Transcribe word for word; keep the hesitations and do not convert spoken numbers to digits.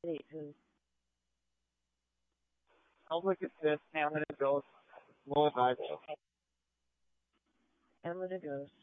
Anywho, I'll look at this. Canada Ghost. Louisville. Canada Ghost.